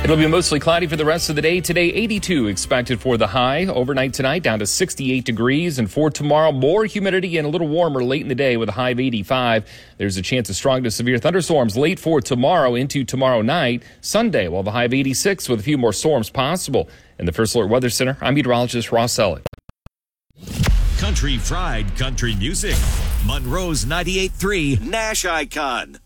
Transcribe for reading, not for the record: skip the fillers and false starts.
It'll be mostly cloudy for the rest of the day. Today, 82 expected for the high. Overnight tonight, down to 68 degrees. And for tomorrow, more humidity and a little warmer late in the day with a high of 85. There's a chance of strong to severe thunderstorms late for tomorrow into tomorrow night. Sunday, we'll have a high of 86 with a few more storms possible. In the First Alert Weather Center, I'm meteorologist Ross Selleck. Country Fried Country Music. Monroe's 98.3 Nash Icon.